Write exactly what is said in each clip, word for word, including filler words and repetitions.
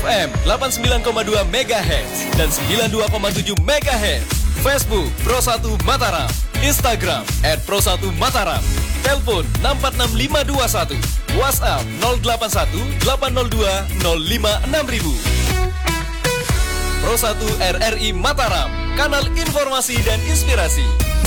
M delapan puluh sembilan koma dua megahertz dan sembilan puluh dua koma tujuh megahertz. Facebook Pro satu Mataram, Instagram et pro satu Mataram, telepon enam empat enam lima dua satu, WhatsApp nol delapan satu delapan nol dua nol lima enam ribu. Pro satu R R I Mataram, kanal informasi dan inspirasi.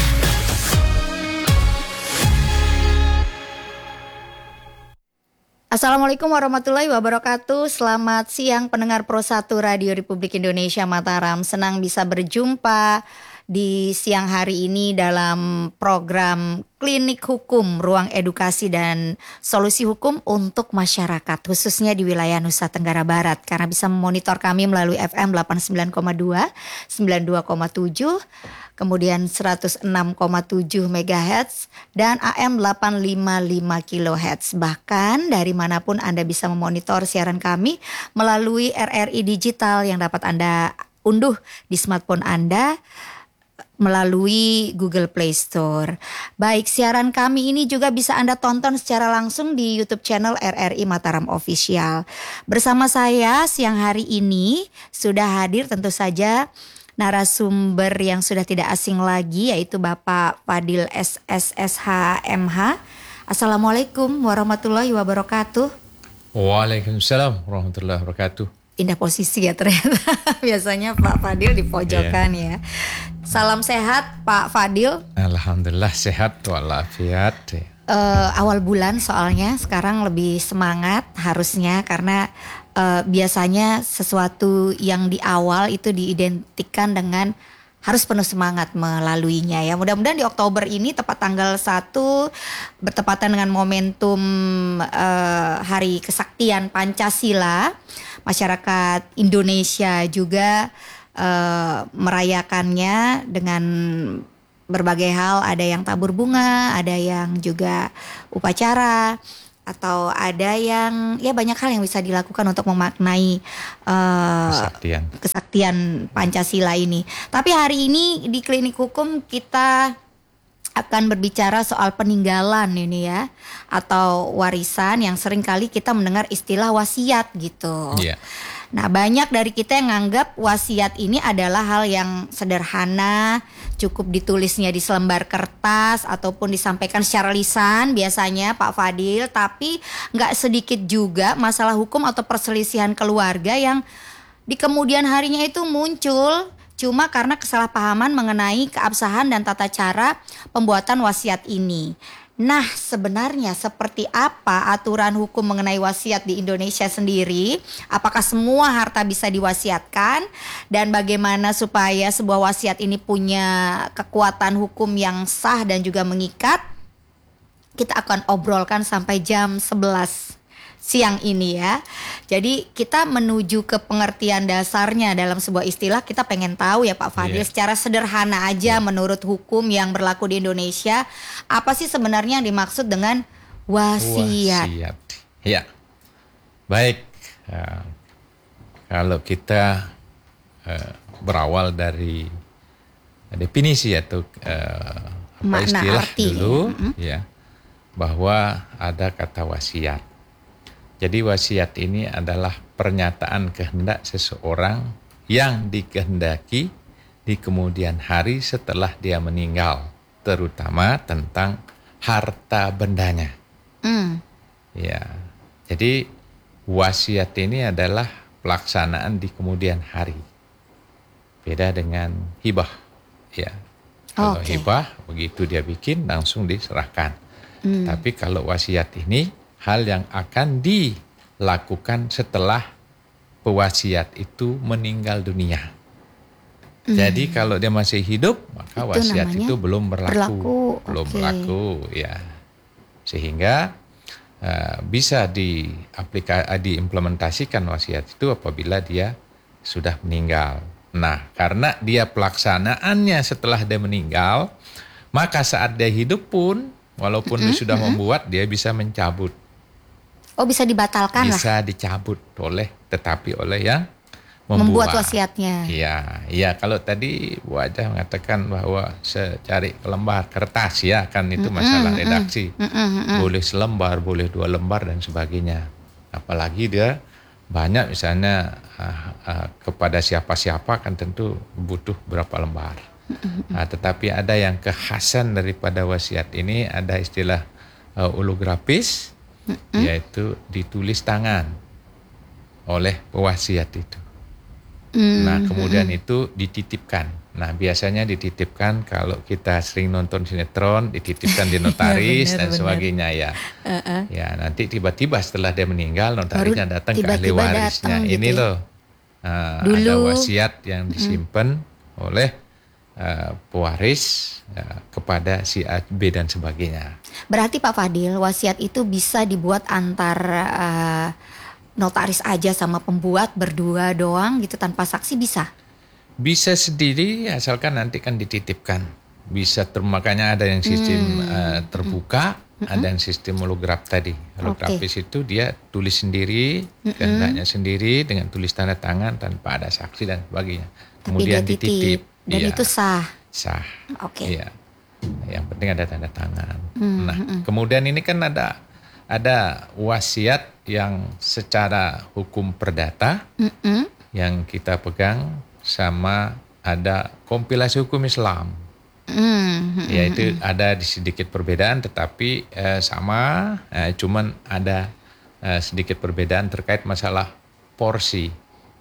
Assalamualaikum warahmatullahi wabarakatuh. Selamat siang pendengar Pro satu Radio Republik Indonesia Mataram. Senang bisa berjumpa di siang hari ini dalam program Klinik Hukum, Ruang Edukasi dan Solusi Hukum untuk Masyarakat, khususnya di wilayah Nusa Tenggara Barat. Karena bisa memonitor kami melalui F M delapan puluh sembilan koma dua, sembilan puluh dua koma tujuh, kemudian seratus enam koma tujuh megahertz dan A M delapan ratus lima puluh lima kilohertz. Bahkan dari manapun Anda bisa memonitor siaran kami melalui R R I Digital yang dapat Anda unduh di smartphone Anda melalui Google Play Store. Baik, siaran kami ini juga bisa Anda tonton secara langsung di YouTube channel R R I Mataram Official. Bersama saya siang hari ini sudah hadir tentu saja narasumber yang sudah tidak asing lagi, yaitu Bapak Fadil S S S H M H. Assalamualaikum warahmatullahi wabarakatuh. Waalaikumsalam warahmatullahi wabarakatuh. Indah posisi ya ternyata. Biasanya Pak Fadil di pojokan yeah. ya. Salam sehat Pak Fadil. Alhamdulillah sehat walafiat. Uh, awal bulan soalnya sekarang lebih semangat harusnya karena uh, biasanya sesuatu yang di awal itu diidentikan dengan harus penuh semangat melaluinya ya. Mudah-mudahan di Oktober ini tepat tanggal satu bertepatan dengan momentum uh, Hari Kesaktian Pancasila, masyarakat Indonesia juga uh, merayakannya dengan berbagai hal. Ada yang tabur bunga, ada yang juga upacara, atau ada yang ya banyak hal yang bisa dilakukan untuk memaknai uh, kesaktian. kesaktian Pancasila ini. Tapi hari ini di Klinik Hukum kita akan berbicara soal peninggalan ini ya, atau warisan yang sering kali kita mendengar istilah wasiat gitu. Yeah. Nah, banyak dari kita yang nganggap wasiat ini adalah hal yang sederhana, cukup ditulisnya di selembar kertas ataupun disampaikan secara lisan biasanya Pak Fadil. Tapi gak sedikit juga masalah hukum atau perselisihan keluarga yang di kemudian harinya itu muncul cuma karena kesalahpahaman mengenai keabsahan dan tata cara pembuatan wasiat ini. Nah, sebenarnya seperti apa aturan hukum mengenai wasiat di Indonesia sendiri? Apakah semua harta bisa diwasiatkan? Dan bagaimana supaya sebuah wasiat ini punya kekuatan hukum yang sah dan juga mengikat? Kita akan obrolkan sampai jam sebelas siang ini ya. Jadi kita menuju ke pengertian dasarnya dalam sebuah istilah. Kita pengen tahu ya Pak Fadil, yeah. secara sederhana aja yeah. menurut hukum yang berlaku di Indonesia, apa sih sebenarnya yang dimaksud dengan wasiat? Wasiat, ya. Baik, uh, kalau kita uh, berawal dari definisi atau uh, apa makna istilah arti dulu, mm-hmm. ya, bahwa ada kata wasiat. Jadi wasiat ini adalah pernyataan kehendak seseorang yang dikehendaki di kemudian hari setelah dia meninggal, terutama tentang harta bendanya. Mm. Ya, jadi wasiat ini adalah pelaksanaan di kemudian hari. Beda dengan hibah. Ya, kalau okay. hibah begitu dia bikin langsung diserahkan. Mm. Tapi kalau wasiat ini hal yang akan dilakukan setelah pewasiat itu meninggal dunia. Hmm. Jadi kalau dia masih hidup, maka itu wasiat itu belum berlaku, berlaku. belum okay. berlaku, ya. Sehingga uh, bisa diaplika- diimplementasikan wasiat itu apabila dia sudah meninggal. Nah, karena dia pelaksanaannya setelah dia meninggal, maka saat dia hidup pun, walaupun mm-hmm. dia sudah membuat, dia bisa mencabut. Oh, bisa dibatalkan bisa lah. Bisa dicabut oleh, tetapi oleh yang membuat, membuat wasiatnya. Iya, iya. Kalau tadi Bu Ajah mengatakan bahwa secari lembar kertas ya, kan itu mm-hmm, masalah redaksi. Mm-hmm, mm-hmm. Boleh selembar, boleh dua lembar dan sebagainya. Apalagi dia banyak misalnya uh, uh, kepada siapa-siapa kan tentu butuh berapa lembar. Nah, tetapi ada yang kekhasan daripada wasiat ini, ada istilah uh, holografis, mm-hmm. yaitu ditulis tangan oleh pewasiat itu. Mm-hmm. Nah kemudian itu dititipkan. Nah biasanya dititipkan kalau kita sering nonton sinetron, dititipkan di notaris ya, benar, dan benar. sebagainya ya. Uh-uh. Ya nanti tiba-tiba setelah dia meninggal notarisnya baru datang ke ahli warisnya. Datang, ini gitu. loh uh, ada wasiat yang disimpan mm. oleh uh, pewaris uh, kepada si A, B dan sebagainya. Berarti Pak Fadil, wasiat itu bisa dibuat antar uh, notaris aja sama pembuat berdua doang gitu tanpa saksi bisa? Bisa sendiri asalkan nanti kan dititipkan. Bisa ter, makanya ada yang sistem hmm. uh, terbuka, hmm. ada yang sistem holograf tadi. Holografis okay. itu dia tulis sendiri, hmm. kehendaknya sendiri dengan tulis tanda tangan tanpa ada saksi dan sebagainya. Kemudian dititip. Dan ya, itu sah. Sah. Oke. Okay. Iya. Yang penting ada tanda tangan. Hmm. Nah, hmm. kemudian ini kan ada ada wasiat yang secara hukum perdata hmm. yang kita pegang. Sama ada kompilasi hukum Islam, mm-hmm. yaitu ada sedikit perbedaan, tetapi eh, sama, eh, cuman ada eh, sedikit perbedaan terkait masalah porsi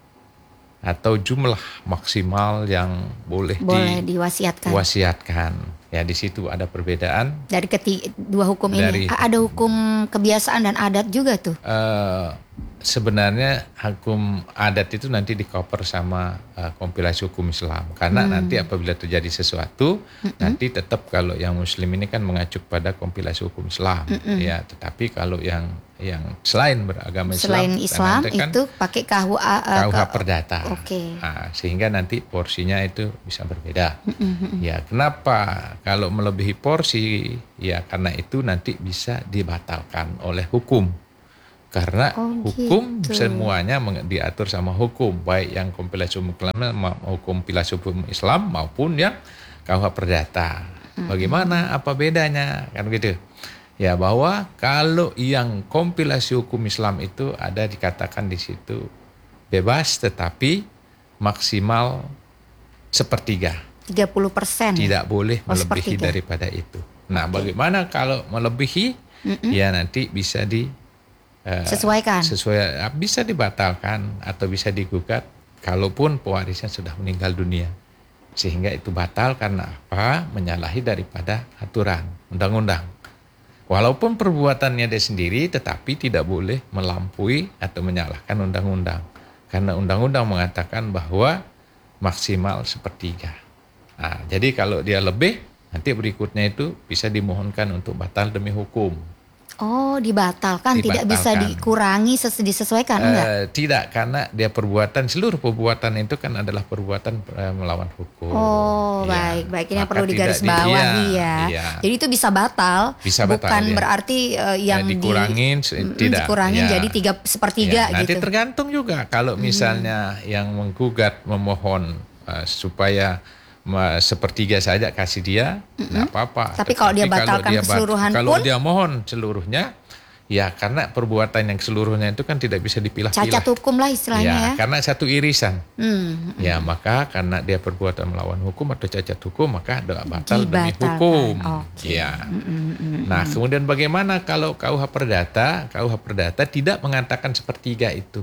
atau jumlah maksimal yang boleh, boleh di, diwasiatkan. Wasiatkan. Ya di situ ada perbedaan dari ketiga dua hukum dari, ini. Ada hukum kebiasaan dan adat juga tuh. Uh, Sebenarnya hukum adat itu nanti di-cover sama uh, kompilasi hukum Islam. Karena hmm. nanti apabila terjadi sesuatu, hmm. nanti tetap kalau yang muslim ini kan mengacu pada kompilasi hukum Islam. Hmm. Ya, tetapi kalau yang yang selain beragama Islam, selain Islam kan itu pakai K H U A uh, K U H Perdata. Oke. Okay. Nah, sehingga nanti porsinya itu bisa berbeda. Hmm. Ya, kenapa kalau melebihi porsi? Ya, karena itu nanti bisa dibatalkan oleh hukum. Karena oh, hukum gitu. Semuanya diatur sama hukum, baik yang kompilasi hukum Islam, kompilasi hukum Islam maupun yang K U H Perdata. Mm-hmm. Bagaimana? Apa bedanya? Kan gitu. Ya bahwa kalau yang kompilasi hukum Islam itu ada dikatakan di situ bebas, tetapi maksimal sepertiga. tiga puluh persen. Tidak boleh oh, melebihi sepertiga. Daripada itu. Nah, okay. Bagaimana kalau melebihi? Mm-hmm. Ya nanti bisa di sesuaikan. Sesuai bisa dibatalkan atau bisa digugat kalaupun pewarisnya sudah meninggal dunia. Sehingga itu batal karena apa? Menyalahi daripada aturan undang-undang. Walaupun perbuatannya dia sendiri tetapi tidak boleh melampaui atau menyalahkan undang-undang. Karena undang-undang mengatakan bahwa maksimal sepertiga. Nah, jadi kalau dia lebih nanti berikutnya itu bisa dimohonkan untuk batal demi hukum. Oh, dibatalkan, dibatalkan, tidak bisa dikurangi, ses- disesuaikan, uh, enggak? Tidak, karena dia perbuatan, seluruh perbuatan itu kan adalah perbuatan uh, melawan hukum. Oh, ya. baik, baik. Ini perlu digarisbawahi di, ya. Iya. Jadi itu bisa batal, bisa batal bukan ya. Berarti uh, yang ya, dikurangin, di, tidak. Dikurangin ya. Jadi tiga sepertiga ya, nanti gitu. Nanti tergantung juga, kalau misalnya hmm. yang menggugat, memohon uh, supaya sepertiga saja kasih dia, mm-hmm. nggak apa-apa. Tapi kalau dia batalkan kalau dia keseluruhan bat- kalau pun, dia mohon seluruhnya, ya karena perbuatan yang seluruhnya itu kan tidak bisa dipilah-pilah. Cacat hukum lah istilahnya ya. Ya, karena satu irisan. Mm-hmm. Ya maka karena dia perbuatan melawan hukum atau cacat hukum, maka doa batal demi hukum. Okay. Ya. Mm-hmm. Nah kemudian bagaimana kalau K U H Perdata? K U H Perdata tidak mengatakan sepertiga itu,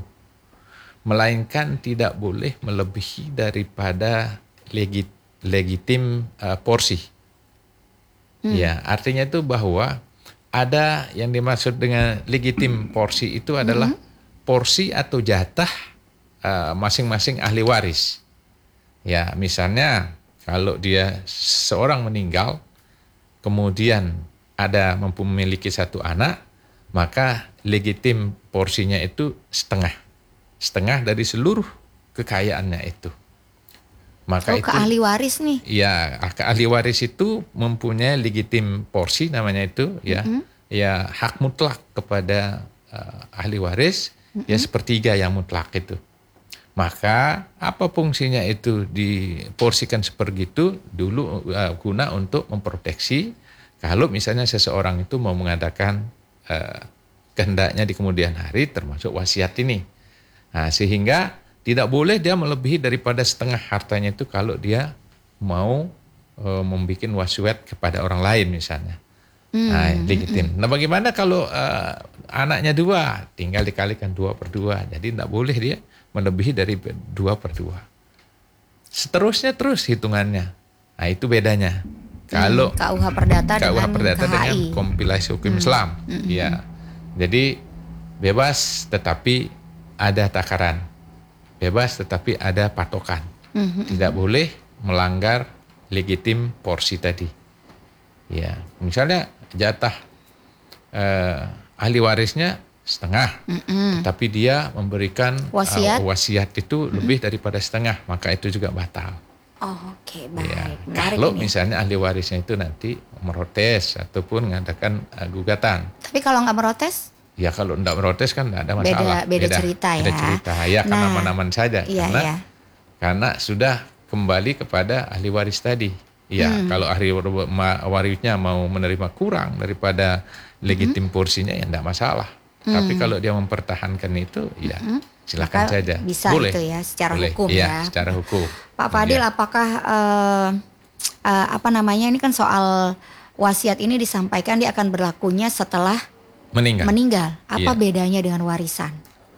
melainkan tidak boleh melebihi daripada legit legitim uh, porsi. Hmm. Ya, artinya itu bahwa ada yang dimaksud dengan legitim porsi itu adalah hmm. porsi atau jatah uh, masing-masing ahli waris. Ya, misalnya kalau dia seorang meninggal, kemudian ada memiliki satu anak, maka legitim porsinya itu setengah. Setengah dari seluruh kekayaannya itu. Maka oh, itu, ke ahli waris nih. Ya, ke ahli waris itu mempunyai legitim porsi namanya itu, ya, mm-hmm. ya hak mutlak kepada uh, ahli waris, mm-hmm. ya sepertiga yang mutlak itu. Maka apa fungsinya itu diporsikan sepergitu dulu uh, guna untuk memproteksi kalau misalnya seseorang itu mau mengadakan uh, kehendaknya di kemudian hari termasuk wasiat ini. Nah, sehingga tidak boleh dia melebihi daripada setengah hartanya itu kalau dia mau e, membuat wasiat kepada orang lain misalnya. Hmm. Nah, legitim. Nah, bagaimana kalau e, anaknya dua, tinggal dikalikan dua per dua. Jadi tidak boleh dia melebihi dari dua per dua. Seterusnya terus hitungannya. Nah, itu bedanya. Kalau hmm, K U H Perdata K U H dengan Perdata K H I. dengan kompilasi hukum hmm. Islam. Hmm. Ya. Jadi bebas tetapi ada takaran. Bebas tetapi ada patokan. Mm-hmm. Tidak boleh melanggar legitim porsi tadi. Ya, misalnya jatah eh, ahli warisnya setengah, mm-hmm. tetapi dia memberikan wasiat, uh, wasiat itu mm-hmm. lebih daripada setengah, maka itu juga batal. Oh, oke, okay, baik. Ya, Menarik kalau ini. misalnya ahli warisnya itu nanti merotes ataupun mengadakan uh, gugatan. Tapi kalau nggak merotes? Ya kalau tidak protes kan tidak ada masalah. Beda, beda, beda cerita ya. Beda cerita. Ya kan nah, aman-aman saja. Iya, karena, iya. karena sudah kembali kepada ahli waris tadi. Ya hmm. kalau ahli warisnya mau menerima kurang daripada legitim porsinya ya tidak masalah. Hmm. Tapi kalau dia mempertahankan itu ya hmm. silakan Maka saja. Bisa boleh. itu ya secara boleh. hukum ya. ya. secara hukum. Pak Fadil ya. apakah uh, uh, apa namanya ini kan soal wasiat ini disampaikan dia akan berlakunya setelah Meninggal. Meninggal. Apa iya. bedanya dengan warisan?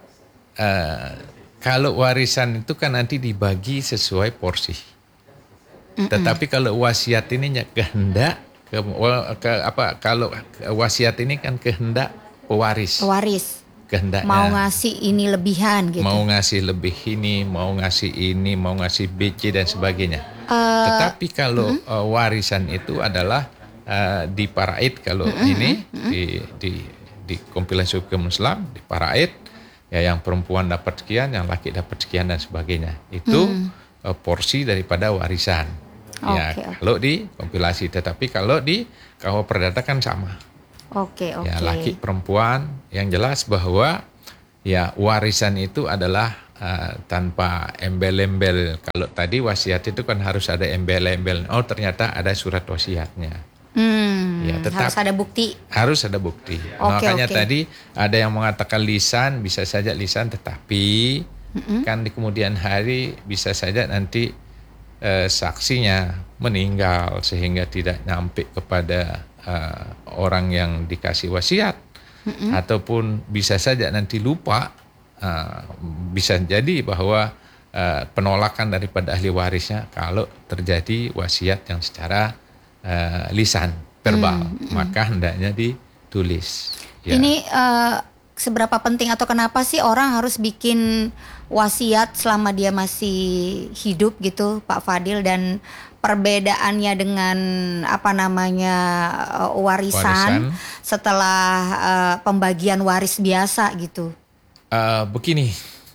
Uh, kalau warisan itu kan nanti dibagi sesuai porsi. Mm-mm. Tetapi kalau wasiat ini kehendak ke, ke apa? Kalau wasiat ini kan kehendak pewaris. Pewaris. Kehendaknya. Mau ngasih ini lebihan gitu. Mau ngasih lebih ini, mau ngasih ini, mau ngasih B C dan sebagainya. Uh, Tetapi kalau mm-hmm. uh, warisan itu adalah uh, di paraid kalau mm-hmm. ini mm-hmm. di di di kompilasi hukum Islam di paraid ya yang perempuan dapat sekian, yang laki dapat sekian dan sebagainya. Itu hmm. uh, porsi daripada warisan. Okay, ya okay. Kalau di kompilasi, tetapi kalau di K U H Perdata kan sama. Oke, okay, oke. Okay. Ya laki perempuan yang jelas bahwa ya warisan itu adalah uh, tanpa embel-embel. Kalau tadi wasiat itu kan harus ada embel-embel. Oh ternyata ada surat wasiatnya. Hmm, ya, tetap harus ada bukti. Harus ada bukti. Okay, Makanya okay. tadi ada yang mengatakan lisan, bisa saja lisan, tetapi mm-hmm. kan di kemudian hari bisa saja nanti eh, saksinya meninggal sehingga tidak nyampe kepada eh, orang yang dikasih wasiat, mm-hmm. ataupun bisa saja nanti lupa. Eh, bisa jadi bahwa eh, penolakan daripada ahli warisnya kalau terjadi wasiat yang secara Uh, lisan, verbal, hmm, maka hendaknya ditulis. Ya. Ini uh, seberapa penting atau kenapa sih orang harus bikin wasiat selama dia masih hidup gitu, Pak Fadil, dan perbedaannya dengan apa namanya uh, warisan, warisan setelah uh, pembagian waris biasa gitu? Uh, begini.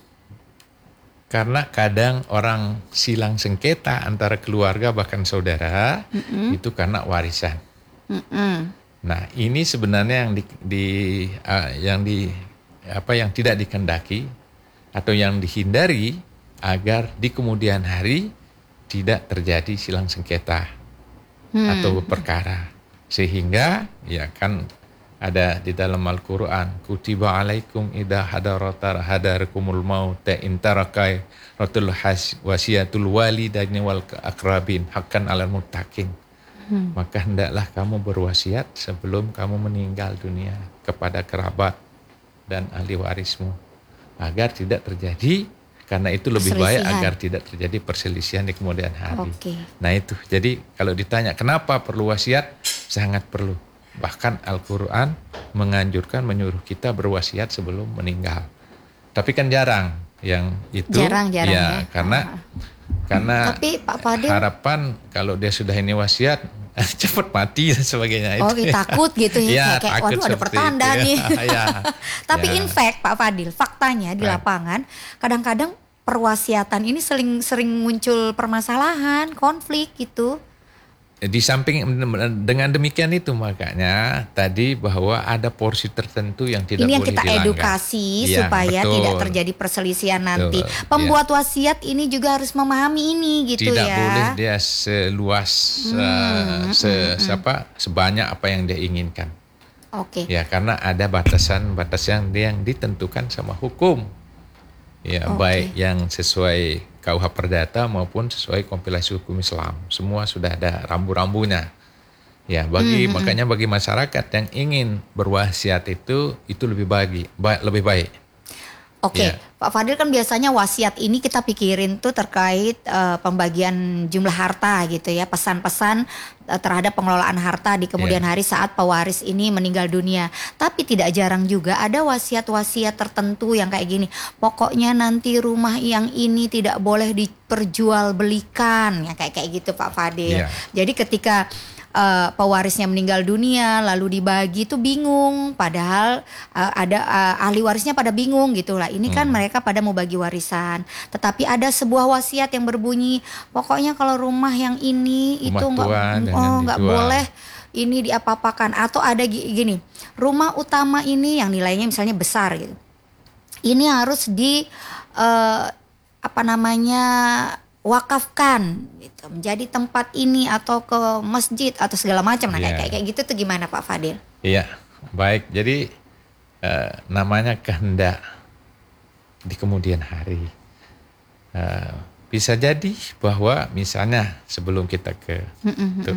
Karena kadang orang silang sengketa antara keluarga bahkan saudara mm-mm. itu karena warisan. Mm-mm. Nah ini sebenarnya yang di, di uh, yang di apa yang tidak dikehendaki atau yang dihindari agar di kemudian hari tidak terjadi silang sengketa hmm. atau perkara, sehingga ya kan ada di dalam Al-Quran, kutiba alaikum idha hadarata hadarakumul maut in tarakai ratul wasiatul walidaini wal akrabin haqqan alal muttaqin. Hmm. Maka hendaklah kamu berwasiat sebelum kamu meninggal dunia kepada kerabat dan ahli warismu agar tidak terjadi, karena itu lebih baik agar tidak terjadi perselisihan di kemudian hari. Okay. Nah itu, jadi kalau ditanya kenapa perlu wasiat, sangat perlu. Bahkan Al-Quran menganjurkan, menyuruh kita berwasiat sebelum meninggal. Tapi kan jarang yang itu. Jarang-jarang ya, ya. Karena, ah. karena Tapi, Pak Fadil, harapan kalau dia sudah ini wasiat, cepat mati dan sebagainya. Oh itu takut gitu ya, ya kayak waduh ada pertanda itu, nih. Ya, ya, Tapi ya. in fact Pak Fadil, faktanya di lapangan kadang-kadang perwasiatan ini sering sering muncul permasalahan, konflik gitu. Di samping dengan demikian itu makanya tadi bahwa ada porsi tertentu yang tidak ini yang boleh kita dilanggar. Edukasi ya, supaya betul. tidak terjadi perselisihan nanti. Betul, Pembuat ya. wasiat ini juga harus memahami ini gitu tidak ya. Tidak boleh dia seluas hmm, uh, se, hmm, siapa, sebanyak apa yang dia inginkan. Oke. Okay. Ya karena ada batasan-batasan yang ditentukan sama hukum. Ya, Oke. baik yang sesuai K U H Perdata maupun sesuai kompilasi hukum Islam. Semua sudah ada rambu-rambunya. Ya, bagi Hmm, hmm, makanya bagi masyarakat yang ingin berwasiat itu itu lebih bagi, ba- lebih baik. Oke, Ya. Pak Fadil, kan biasanya wasiat ini kita pikirin tuh terkait eh, pembagian jumlah harta gitu ya, pesan-pesan eh, terhadap pengelolaan harta di kemudian Ya. hari saat pewaris ini meninggal dunia. Tapi tidak jarang juga ada wasiat-wasiat tertentu yang kayak gini. Pokoknya nanti rumah yang ini tidak boleh diperjualbelikan, ya kayak kayak gitu Pak Fadil. Ya. Jadi ketika eh, pewarisnya meninggal dunia lalu dibagi tuh bingung, padahal eh, ada eh, ahli warisnya pada bingung gitu lah. Ini kan Hmm. mereka pada mau bagi warisan, tetapi ada sebuah wasiat yang berbunyi pokoknya kalau rumah yang ini Rumah itu nggak tua jangan oh nggak dijual. boleh ini diapa-apakan, atau ada gi- gini, rumah utama ini yang nilainya misalnya besar gitu, ini harus di eh, apa namanya wakafkan gitu, menjadi tempat ini atau ke masjid atau segala macam. Nah Iya. kayak kayak gitu tuh gimana Pak Fadil? Iya, baik. Jadi eh, namanya kehendak di kemudian hari. Eh, bisa jadi bahwa misalnya sebelum kita ke itu,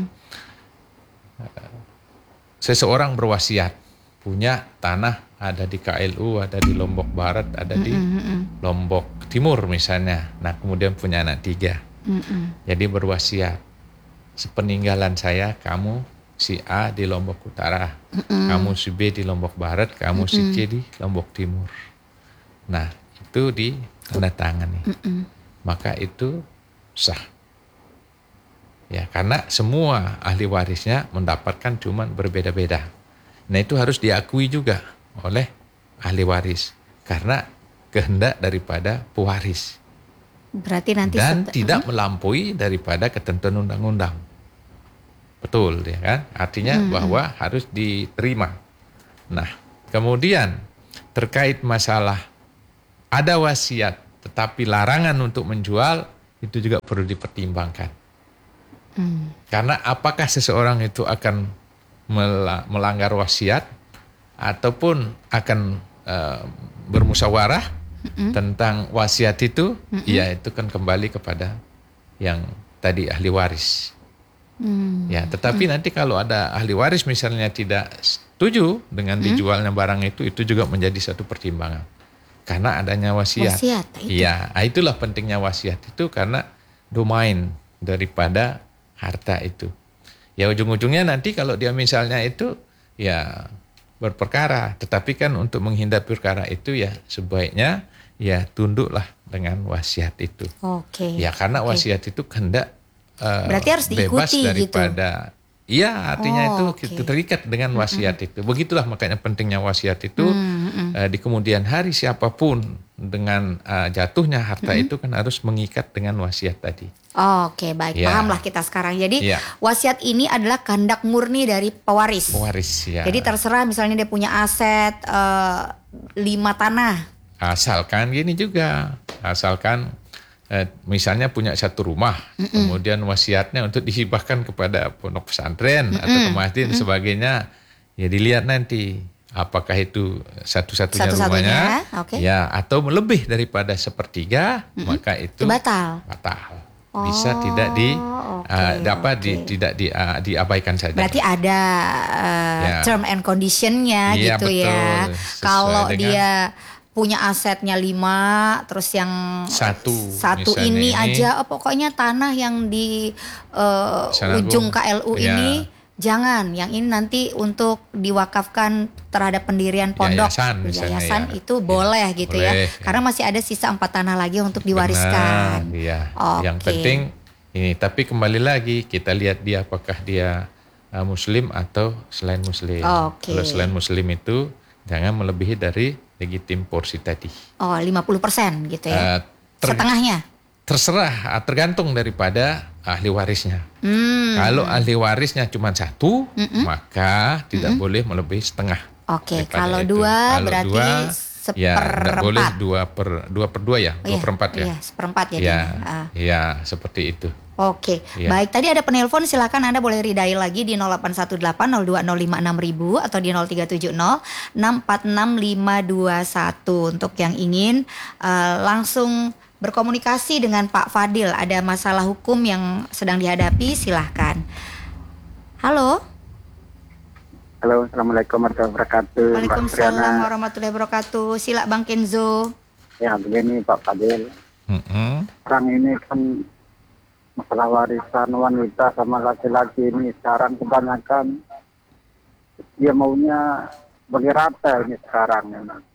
eh, seseorang berwasiat punya tanah ada di K L U, ada di Lombok Barat, ada di Lombok Timur misalnya. Nah kemudian punya anak tiga. Jadi berwasiat, sepeninggalan saya kamu si A di Lombok Utara, kamu si B di Lombok Barat, kamu si C di Lombok Timur. Nah itu di tanda tangani, maka itu sah. Ya karena semua ahli warisnya mendapatkan cuman berbeda-beda. Nah itu harus diakui juga oleh ahli waris karena kehendak daripada pewaris. Berarti nanti Dan set- tidak melampaui daripada ketentuan undang-undang. Betul ya kan? Artinya bahwa harus diterima. Nah, kemudian terkait masalah ada wasiat tetapi larangan untuk menjual, itu juga perlu dipertimbangkan. Karena apakah seseorang itu akan mela- melanggar wasiat ataupun akan eh, bermusyawarah tentang wasiat itu, ya itu kan kembali kepada yang tadi ahli waris. Ya, tetapi nanti kalau ada ahli waris misalnya tidak setuju dengan dijualnya barang itu, itu juga menjadi satu pertimbangan. Karena adanya wasiat. Wasiat, itu. Iya, ah, itulah pentingnya wasiat itu karena domain daripada harta itu. Ya ujung-ujungnya nanti kalau dia misalnya itu ya berperkara, tetapi kan untuk menghindar perkara itu ya sebaiknya ya tunduklah dengan wasiat itu. Oke. Ya karena Oke. wasiat itu kehendak eh, Berarti harus bebas diikuti gitu. daripada. Iya artinya Oh, itu oke. kita terikat dengan wasiat itu. Begitulah makanya pentingnya wasiat itu Mm, eh, di kemudian hari siapapun dengan eh, jatuhnya harta itu kan harus mengikat dengan wasiat tadi. Oke, baik, Ya. pahamlah kita sekarang. Jadi Ya. wasiat ini adalah kehendak murni dari pewaris. Pewaris ya. Jadi terserah misalnya dia punya aset eh, lima tanah. Asalkan gini juga, asalkan eh, misalnya punya satu rumah, kemudian wasiatnya untuk dihibahkan kepada pondok pesantren atau ke masjid dan sebagainya, ya dilihat nanti apakah itu satu-satunya, Satu-satunya, rumahnya, oke. ya atau lebih daripada sepertiga, maka itu Itu batal. batal. Bisa Oh, tidak di oke, eh, dapat di, oke. tidak di, ah, diabaikan saja. Berarti ada eh, Ya. term and conditionnya Iya, gitu betul. ya. Sesuai Kalau dengan- dia punya asetnya lima, terus yang Satu, satu misalnya ini, ini. aja, oh, pokoknya tanah yang di eh, Sana ujung Bung. K L U Ya. ini jangan, yang ini nanti untuk diwakafkan terhadap pendirian pondok, Yayasan misalnya, yayasan ya. itu Ya, boleh gitu ya, boleh, ya. karena masih ada sisa empat tanah lagi untuk diwariskan. Benar, iya. Oke. Yang penting ini, tapi kembali lagi kita lihat dia apakah dia uh, muslim atau selain muslim. Oke. Kalau selain muslim itu jangan melebihi dari legitim porsi tadi. Oh, lima puluh persen gitu ya. Uh, ter- Setengahnya. Terserah, uh, tergantung daripada ahli warisnya. Hmm. Kalau ahli warisnya cuma satu, maka tidak boleh melebihi setengah. Oke, daripada kalau itu. dua Kalau berarti dua, Ya, tidak boleh seperempat. dua per dua per dua ya, Oh, dua iya, per empat ya. Iya, seperempat ya. Ya, Ah. ya seperti itu. Oke, Iya. baik. Tadi ada penelpon, silakan Anda boleh redial lagi di nol delapan satu delapan nol dua nol lima enam ribu atau di nol tiga tujuh nol enam empat enam lima dua satu untuk yang ingin uh, langsung berkomunikasi dengan Pak Fadil. Ada masalah hukum yang sedang dihadapi, silahkan. Halo. Halo, assalamualaikum warahmatullahi wabarakatuh. Mbak Waalaikumsalam Triana. warahmatullahi wabarakatuh. Sila Bang Kenzo. Ya begini Pak Fadil, Mm-mm. sekarang ini kan masalah warisan wanita sama laki-laki ini sekarang kebanyakan dia maunya bagi rata ini sekarang.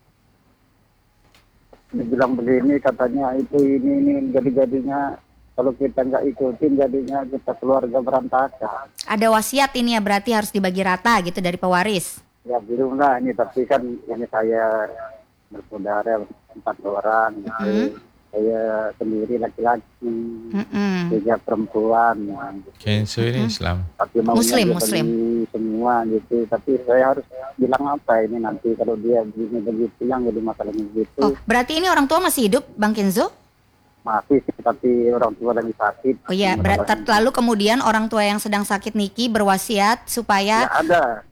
Dibilang begini katanya itu ini ini jadi-jadinya kalau kita nggak ikutin jadinya kita keluarga berantakan. Ada wasiat ini ya, berarti harus dibagi rata gitu dari pewaris. Ya belum lah ini, tapi kan ini saya bersaudara empat orang, Mm-hmm. saya sendiri laki-laki, Mm-mm. tiga perempuan, nah, Kenzo ini Islam. tapi maunya Muslim, dia Muslim. beli semua gitu. Tapi saya harus bilang apa ini nanti kalau dia begini begitu yang jadi masalahnya begitu. Oh, berarti ini orang tua masih hidup, Bang Kenzo? Masih sih, tapi orang tua lagi sakit. Oh iya, berarti lalu kemudian orang tua yang sedang sakit Niki berwasiat Ya supaya ada,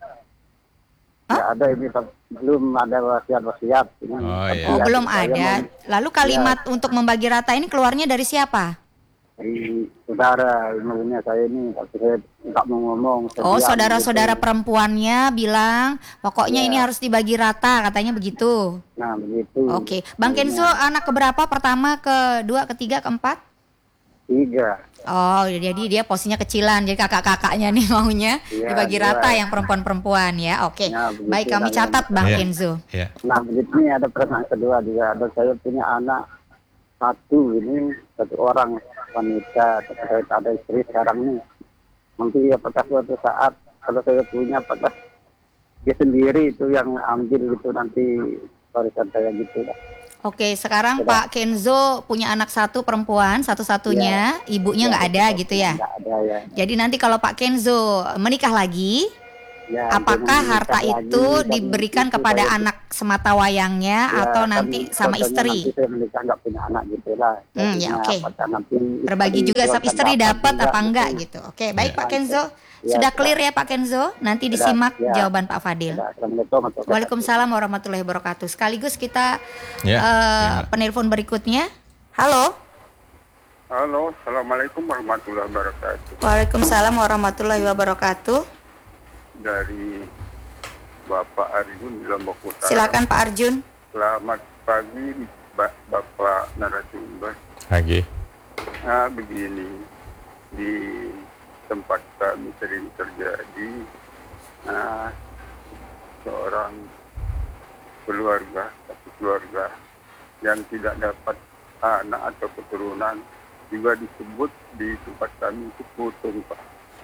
ya ada ini tapi belum ada wasiat-wasiat. Ini. Oh, Tapi iya. oh ya, belum saya ada. mau Lalu kalimat untuk membagi rata ini keluarnya dari siapa? dari saudara, maksudnya saya ini, tapi saya nggak mau ngomong. saya Oh, diam saudara-saudara gitu. perempuannya bilang pokoknya Iya. ini harus dibagi rata, katanya begitu. Nah begitu. Oke, Bang Kenzo anak keberapa? Pertama, kedua, ketiga, keempat? Tiga. Oh, jadi dia posisinya kecilan, jadi kakak-kakaknya nih maunya Iya, dibagi dua. rata yang perempuan-perempuan ya. Oke, Ya, begitu baik kami lah, catat Bang Iya. Kenzo. Ya. Nah begitu nih ada pertanyaan kedua juga. Ada saya punya anak satu ini, satu orang wanita, tapi saya tak ada istri sekarang nih. Nanti apakah suatu saat kalau saya punya, apakah dia sendiri itu yang ambil gitu nanti warisan saya gitu lah. Oke, sekarang Sudah. Pak Kenzo punya anak satu perempuan, satu-satunya, ibunya nggak ada gitu ya. Nggak ada ya. Jadi nanti kalau Pak Kenzo menikah lagi, Ya, apakah jangan harta menikah itu lagi, dan diberikan itu kepada saya- anak semata wayangnya Ya, atau kan nanti sama contohnya istri? Nanti saya menikah nggak punya anak gitu lah. Hmm, ya, Jadinya oke. apakah nanti Terbagi istri juga itu sama akan istri dapat juga apa enggak gitu. gitu. Oke, baik Ya. Pak Kenzo. Ya, Sudah sudah. clear ya Pak Kenzo? Nanti Sudah, disimak ya. jawaban Pak Fadil. Sudah, Assalamualaikum warahmatullahi wabarakatuh. Waalaikumsalam warahmatullahi wabarakatuh. Sekaligus kita Ya, eh, ya. penelpon berikutnya. Halo. Halo, assalamualaikum warahmatullahi wabarakatuh. Waalaikumsalam warahmatullahi wabarakatuh. Dari Bapak Arjun di Lombok Utara. Silakan Pak Arjun. Selamat pagi, Ba- Bapak narasumber. Lagi. Nah, begini, di tempat kami sering terjadi nah, seorang keluarga, satu keluarga yang tidak dapat anak atau keturunan juga disebut di tempat kami itu putung, Pak.